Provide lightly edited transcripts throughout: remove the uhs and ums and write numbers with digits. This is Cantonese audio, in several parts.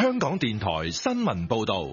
香港電台新聞報道。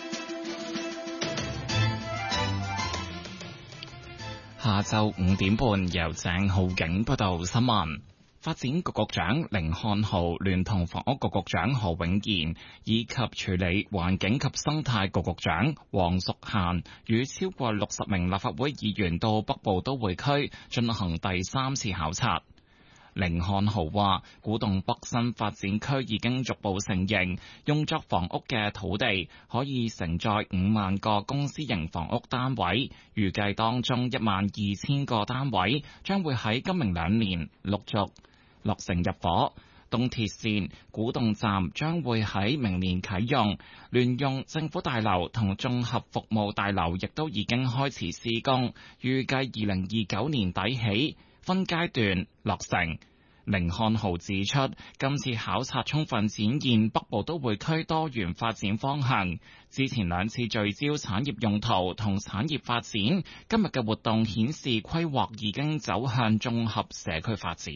下晝5點半，由鄭浩景報道新聞。發展局局長甯漢豪聯同房屋局局長何永賢以及處理環境及生態局局長黃淑嫻與超過60名立法會議員到北部都會區進行第3次考察。甯漢豪話，古洞北新發展區已經逐步成形，用作房屋嘅土地可以承載5萬個公私營房屋單位，預計當中12000個單位將會喺今明2年陸續落成入伙。東鐵線古洞站將會喺明年啟用，聯用政府大樓同綜合服務大樓亦都已經開始施工，預計2029年底起分階段落成。甯漢豪指出，今次考察充分展現北部都會區多元發展方向。之前2次聚焦產業用途同產業發展，今日嘅活動顯示規劃已經走向綜合社區發展。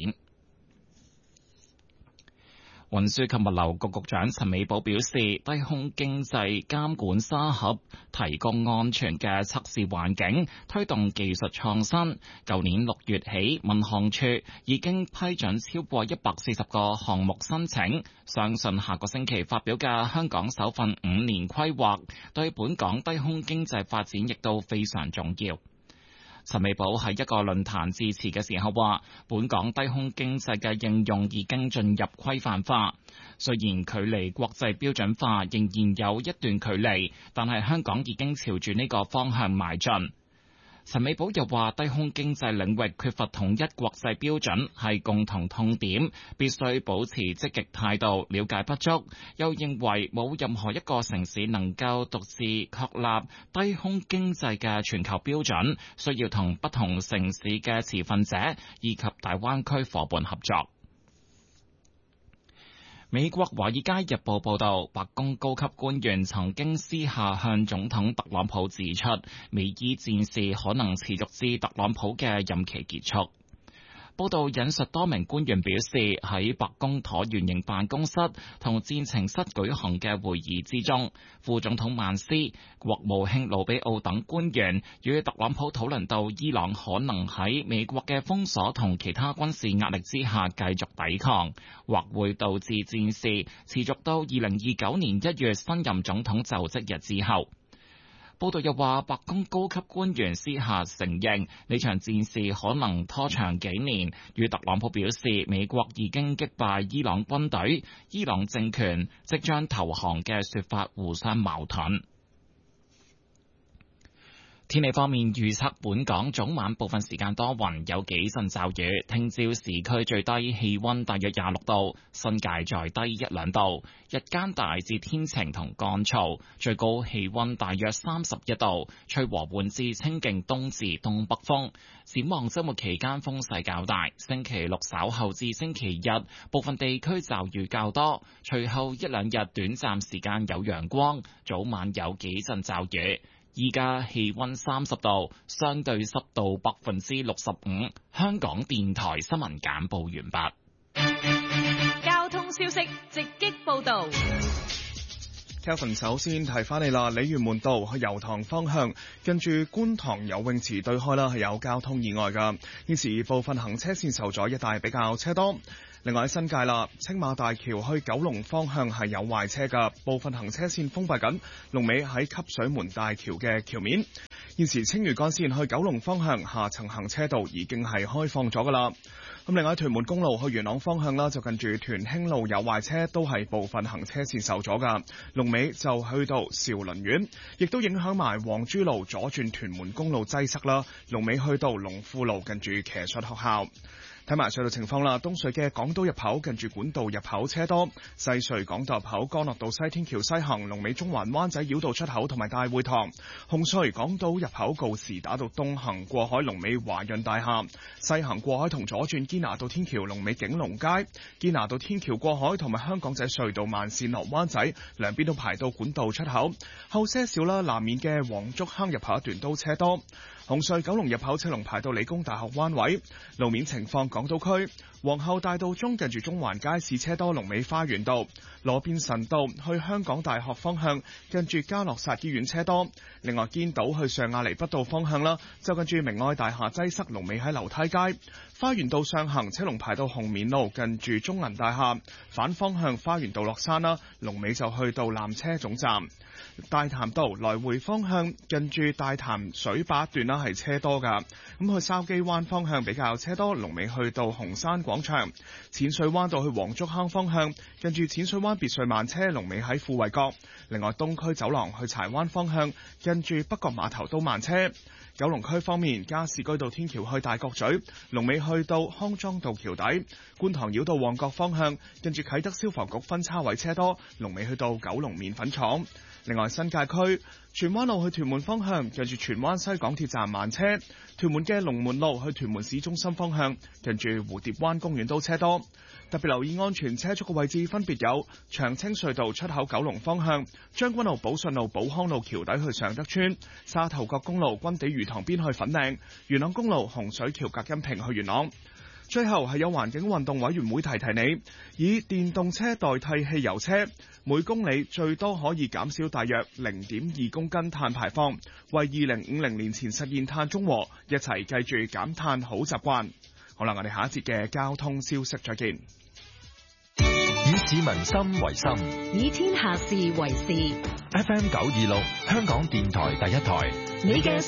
運輸及物流局局長陳美寶表示，低空經濟監管沙盒提供安全嘅測試環境，推動技術創新。舊年6月起，民航處已經批准超過140個項目申請，相信下個星期發表嘅香港首份5年規劃，對本港低空經濟發展亦都非常重要。陳美寶喺一個論壇致辭嘅時候話，本港低空經濟嘅應用已經進入規範化，雖然距離國際標準化仍然有一段距離，但係香港已經朝住呢個方向邁進。陳美寶又話，低空經濟領域缺乏統一國際標準係共同痛點，必須保持積極態度，了解不足。又認為冇任何一個城市能夠獨自確立低空經濟嘅全球標準，需要同不同城市嘅持份者以及大灣區夥伴合作。美國華爾街日報報道，白宮高級官員曾經私下向總統特朗普指出，美伊戰事可能持續至特朗普嘅任期結束。報道引述多名官員表示，喺白宮橢圓形辦公室同戰情室舉行嘅會議之中，副總統曼斯、國務卿魯比奧等官員與特朗普討論到伊朗可能喺美國嘅封鎖同其他軍事壓力之下繼續抵抗，或會導致戰事持續到2029年1月新任總統就職日之後。報道又話，白宮高級官員私下承認呢場戰事可能拖長幾年，與特朗普表示美國已經擊敗伊朗軍隊，伊朗政權即將投降嘅說法互相矛盾。天氣方面預測，本港早晚部分時間多雲，有幾陣驟雨。聽朝市區最低氣溫大約26度，新界再低1-2度。日間大致天晴同乾燥，最高氣溫大約31度，吹和緩至清勁東至東北風。展望週末期間風勢較大，星期六稍後至星期日部分地區驟雨較多，隨後1-2日短暫時間有陽光，早晚有幾陣驟雨。依家氣溫30度，相對濕度65%。香港電台新聞簡報完畢。 交通消息直擊報道。 Kevin 首先提翻你啦，鯉魚門道去油塘方向，近住觀塘游泳池對開啦，係有交通意外噶，現時部分行車線受阻，一帶比較車多。另外喺新界啦，青馬大橋去九龍方向係有壞車噶，部分行車線封閉緊，龍尾喺汲水門大橋嘅橋面。現時青嶼幹線去九龍方向下層行車道已經係開放咗噶啦。咁另外屯門公路去元朗方向啦，就近住屯興路有壞車，都係部分行車線受阻噶，龍尾就去到兆麟苑，亦都影響埋黃珠路左轉屯門公路擠塞啦，龍尾去到龍富路近住騎術學校。睇埋隧道情況啦，東隧嘅港島入口近住管道入口車多，西隧港島入口干諾道西天橋西行龍尾中環灣仔繞道出口同埋大會堂，紅隧港島入口告士打道東行過海龍尾華潤大廈，西行過海同左轉堅拿道天橋龍尾景隆街，堅拿道天橋過海同埋香港仔隧道慢線落灣仔兩邊都排到管道出口，後些少啦，南面嘅黃竹坑入口一段都車多。紅隧九龍入口車龍排到理工大學灣位。路面情況，港島區皇后大道中近住中環街市車多，龍尾花園道；羅便臣道去香港大學方向近住嘉諾撒醫院車多。另外堅道去上亞厘畢道方向啦，就近住明愛大廈擠塞，龍尾喺樓梯街。花園道上行車龍排到紅棉路近住中銀大廈，反方向花園道落山啦，龍尾就去到纜車總站。大潭道來回方向近住大潭水壩段啦係車多噶，咁去筲箕灣方向比較車多，龍尾去到紅山廣場。淺水灣道去黃竹坑方向近住淺水灣別墅慢車，龍尾喺富衛閣。另外東區走廊去柴灣方向近住北角碼頭都慢車。九龍區方面，加士居道天橋去大角咀，龍尾去到康莊道橋底；觀塘繞道旺角方向，近住啟德消防局分叉位車多，龍尾去到九龍麵粉廠。另外新界區荃灣路去屯門方向，近住荃灣西港鐵站慢車；屯門嘅龍門路去屯門市中心方向，近住蝴蝶灣公園都車多。特別留意安全車速嘅位置分別有長青隧道出口九龍方向、將軍澳寶順路寶康路橋底去尚德村、沙頭角公路軍地魚塘邊去粉嶺、元朗公路洪水橋隔音屏去元朗。最後係有環境運動委員會提提你，以電動車代替汽油車，每公里最多可以減少大約0.2公斤碳排放，為2050年前實現碳中和，一齊繼續減碳好習慣。好啦，我哋下一節嘅交通消息再見。 以市民心為心， 以天下事為事。 FM 926，香港電台第一台， 你嘅